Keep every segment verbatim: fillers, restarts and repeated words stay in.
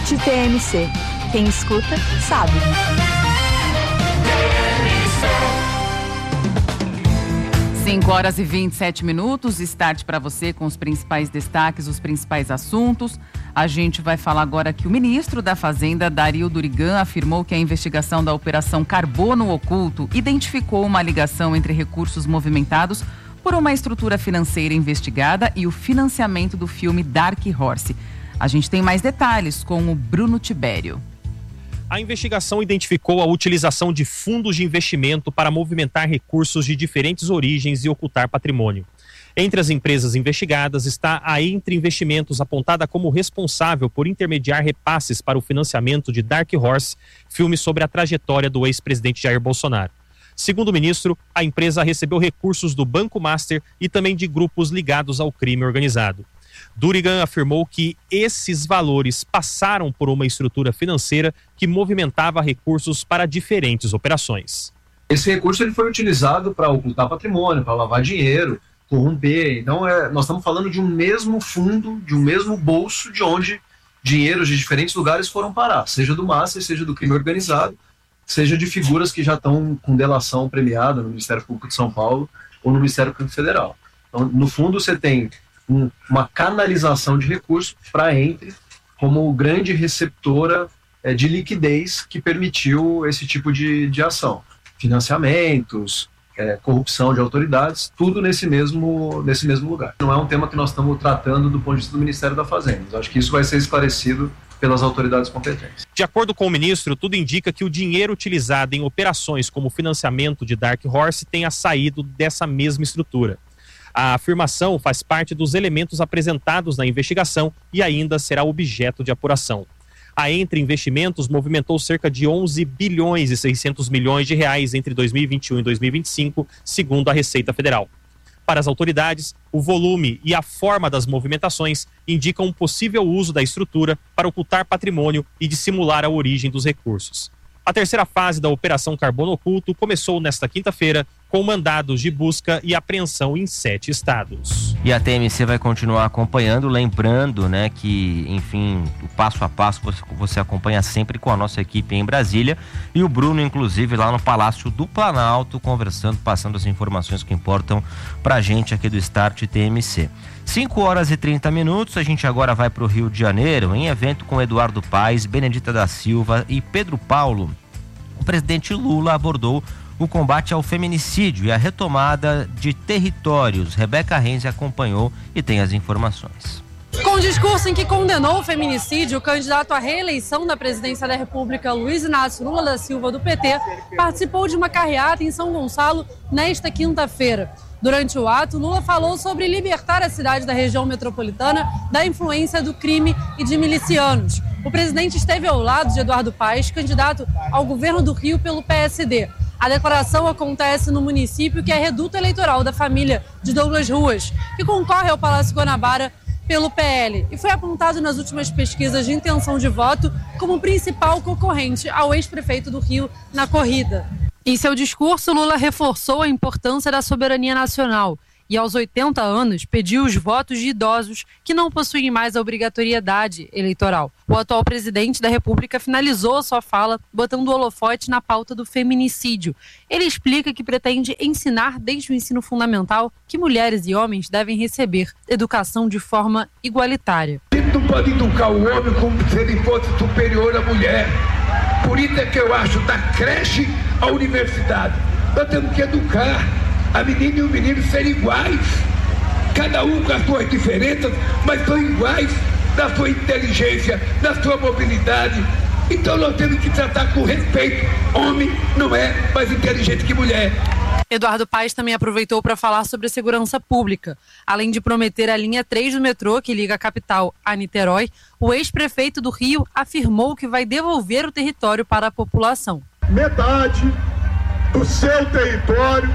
Start T M C. Quem escuta, sabe. cinco horas e vinte e sete minutos, Start para você com os principais destaques, os principais assuntos. A gente vai falar agora que o ministro da Fazenda, Dario Durigan, afirmou que a investigação da Operação Carbono Oculto identificou uma ligação entre recursos movimentados por uma estrutura financeira investigada e o financiamento do filme Dark Horse. A gente tem mais detalhes com o Bruno Tibério. A investigação identificou a utilização de fundos de investimento para movimentar recursos de diferentes origens e ocultar patrimônio. Entre as empresas investigadas está a Entre Investimentos, apontada como responsável por intermediar repasses para o financiamento de Dark Horse, filme sobre a trajetória do ex-presidente Jair Bolsonaro. Segundo o ministro, a empresa recebeu recursos do Banco Master e também de grupos ligados ao crime organizado. Durigan afirmou que esses valores passaram por uma estrutura financeira que movimentava recursos para diferentes operações. Esse recurso ele foi utilizado para ocultar patrimônio, para lavar dinheiro, corromper. Então, é, nós estamos falando de um mesmo fundo, de um mesmo bolso, de onde dinheiros de diferentes lugares foram parar, seja do Master, seja do crime organizado, seja de figuras que já estão com delação premiada no Ministério Público de São Paulo ou no Ministério Público Federal. Então, no fundo, você tem um, uma canalização de recursos para a Entre como grande receptora é, de liquidez que permitiu esse tipo de, de ação. Financiamentos, é, corrupção de autoridades, tudo nesse mesmo, nesse mesmo lugar. Não é um tema que nós estamos tratando do ponto de vista do Ministério da Fazenda. Acho que isso vai ser esclarecido pelas autoridades competentes. De acordo com o ministro, tudo indica que o dinheiro utilizado em operações como o financiamento de Dark Horse tenha saído dessa mesma estrutura. A afirmação faz parte dos elementos apresentados na investigação e ainda será objeto de apuração. A Entre Investimentos movimentou cerca de onze bilhões e seiscentos milhões de reais entre dois mil e vinte e um e dois mil e vinte e cinco, segundo a Receita Federal. Para as autoridades, o volume e a forma das movimentações indicam um possível uso da estrutura para ocultar patrimônio e dissimular a origem dos recursos. A terceira fase da Operação Carbono Oculto começou nesta quinta-feira com mandados de busca e apreensão em sete estados. E a T M C vai continuar acompanhando, lembrando, né, que, enfim, o passo a passo você, você acompanha sempre com a nossa equipe em Brasília e o Bruno, inclusive, lá no Palácio do Planalto, conversando, passando as informações que importam pra gente aqui do Start T M C. cinco horas e trinta minutos, a gente agora vai para o Rio de Janeiro, em evento com Eduardo Paes, Benedita da Silva e Pedro Paulo. O presidente Lula abordou o combate ao feminicídio e a retomada de territórios. Rebeca Renzi acompanhou e tem as informações. Com o discurso em que condenou o feminicídio, o candidato à reeleição da presidência da República, Luiz Inácio Lula da Silva, do P T, participou de uma carreata em São Gonçalo nesta quinta-feira. Durante o ato, Lula falou sobre libertar a cidade da região metropolitana da influência do crime e de milicianos. O presidente esteve ao lado de Eduardo Paes, candidato ao governo do Rio pelo P S D. A declaração acontece no município que é reduto eleitoral da família de Douglas Ruas, que concorre ao Palácio Guanabara pelo P L e foi apontado nas últimas pesquisas de intenção de voto como principal concorrente ao ex-prefeito do Rio na corrida. Em seu discurso, Lula reforçou a importância da soberania nacional e, aos oitenta anos, pediu os votos de idosos que não possuem mais a obrigatoriedade eleitoral. O atual presidente da República finalizou a sua fala botando o holofote na pauta do feminicídio. Ele explica que pretende ensinar desde o ensino fundamental que mulheres e homens devem receber educação de forma igualitária. A gente não pode educar o homem como se ele fosse superior à mulher. Por isso é que eu acho da creche à universidade. Nós temos que educar a menina e o menino serem iguais. Cada um com as suas diferenças, mas são iguais na sua inteligência, na sua mobilidade. Então nós temos que tratar com respeito. Homem não é mais inteligente que mulher. Eduardo Paes também aproveitou para falar sobre a segurança pública. Além de prometer a linha três do metrô, que liga a capital a Niterói, o ex-prefeito do Rio afirmou que vai devolver o território para a população. Metade do seu território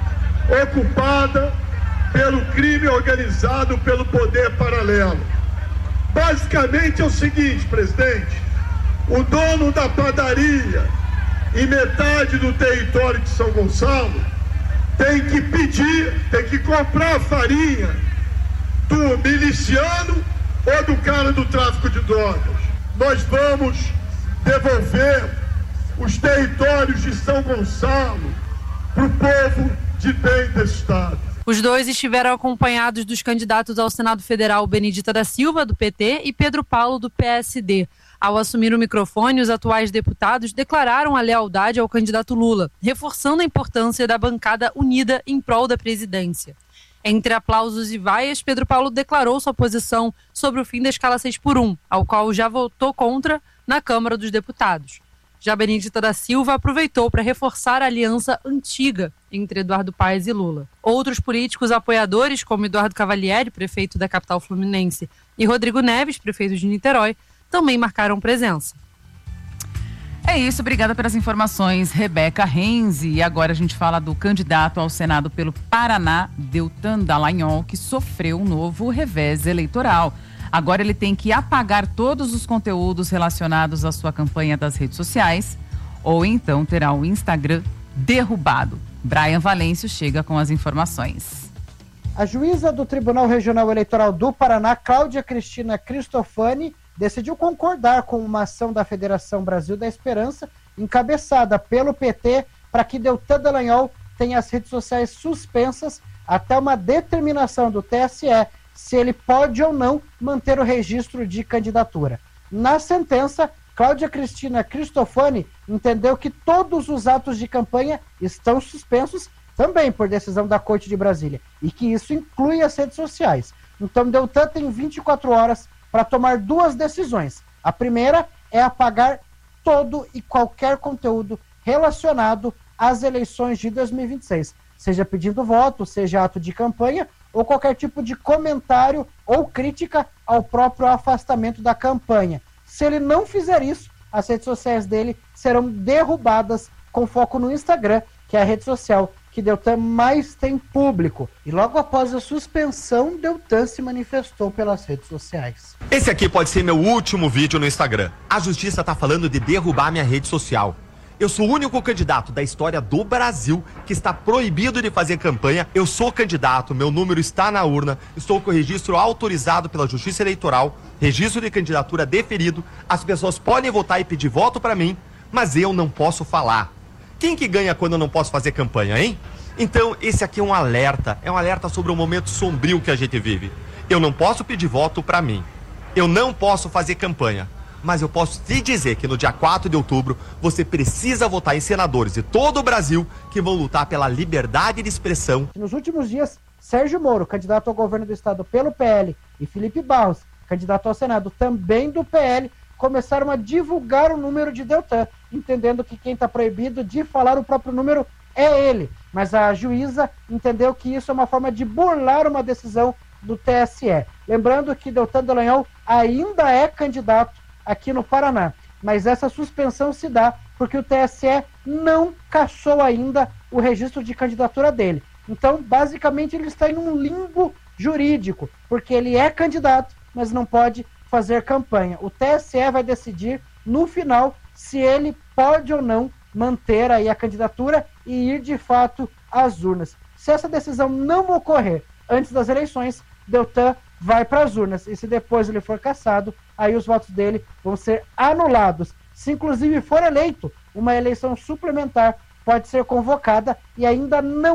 ocupada pelo crime organizado, pelo poder paralelo. Basicamente é o seguinte, presidente: o dono da padaria e metade do território de São Gonçalo tem que pedir, tem que comprar farinha do miliciano ou do cara do tráfico de drogas. nós vamos devolver os territórios de São Gonçalo para o povo de bem desse estado. Os dois estiveram acompanhados dos candidatos ao Senado Federal Benedita da Silva, do P T, e Pedro Paulo, do P S D. Ao assumir o microfone, os atuais deputados declararam a lealdade ao candidato Lula, reforçando a importância da bancada unida em prol da presidência. Entre aplausos e vaias, Pedro Paulo declarou sua posição sobre o fim da escala seis por um, ao qual já votou contra na Câmara dos Deputados. Já Benedita da Silva aproveitou para reforçar a aliança antiga entre Eduardo Paes e Lula. Outros políticos apoiadores, como Eduardo Cavalieri, prefeito da capital fluminense, e Rodrigo Neves, prefeito de Niterói, também marcaram presença. É isso, obrigada pelas informações, Rebeca Renzi. E agora a gente fala do candidato ao Senado pelo Paraná, Deltan Dallagnol, que sofreu um novo revés eleitoral. Agora ele tem que apagar todos os conteúdos relacionados à sua campanha das redes sociais, ou então terá o Instagram derrubado. Brian Valêncio chega com as informações. A juíza do Tribunal Regional Eleitoral do Paraná, Cláudia Cristina Cristofani, decidiu concordar com uma ação da Federação Brasil da Esperança, encabeçada pelo P T, para que Deltan Dallagnol tenha as redes sociais suspensas até uma determinação do T S E se ele pode ou não manter o registro de candidatura. Na sentença, Cláudia Cristina Cristofani entendeu que todos os atos de campanha estão suspensos, também por decisão da Corte de Brasília, e que isso inclui as redes sociais. Então, Deltan tem vinte e quatro horas para tomar duas decisões. A primeira é apagar todo e qualquer conteúdo relacionado às eleições de dois mil e vinte e seis, seja pedindo voto, seja ato de campanha, ou qualquer tipo de comentário ou crítica ao próprio afastamento da campanha. Se ele não fizer isso, as redes sociais dele serão derrubadas, com foco no Instagram, que é a rede social que Deltan mais tem público. E logo após a suspensão, Deltan se manifestou pelas redes sociais. Esse aqui pode ser meu último vídeo no Instagram. A justiça tá falando de derrubar minha rede social. Eu sou o único candidato da história do Brasil que está proibido de fazer campanha. Eu sou candidato, meu número está na urna, estou com o registro autorizado pela Justiça Eleitoral, registro de candidatura deferido. As pessoas podem votar e pedir voto para mim, mas eu não posso falar. Quem que ganha quando eu não posso fazer campanha, hein? Então, esse aqui é um alerta, é um alerta sobre o momento sombrio que a gente vive. Eu não posso pedir voto para mim, eu não posso fazer campanha. Mas eu posso te dizer que no dia quatro de outubro você precisa votar em senadores de todo o Brasil que vão lutar pela liberdade de expressão. Nos últimos dias, Sérgio Moro, candidato ao governo do estado pelo P L, e Felipe Barros, candidato ao Senado também do P L, começaram a divulgar o número de Deltan, entendendo que quem está proibido de falar o próprio número é ele. Mas a juíza entendeu que isso é uma forma de burlar uma decisão do T S E. Lembrando que Deltan Dallagnol ainda é candidato aqui no Paraná, mas essa suspensão se dá porque o T S E não cassou ainda o registro de candidatura dele. Então, basicamente, ele está em um limbo jurídico, porque ele é candidato, mas não pode fazer campanha. O T S E vai decidir, no final, se ele pode ou não manter aí a candidatura e ir, de fato, às urnas. Se essa decisão não ocorrer antes das eleições, Deltan vai para as urnas, e se depois ele for cassado, aí os votos dele vão ser anulados. Se inclusive for eleito, uma eleição suplementar pode ser convocada e ainda não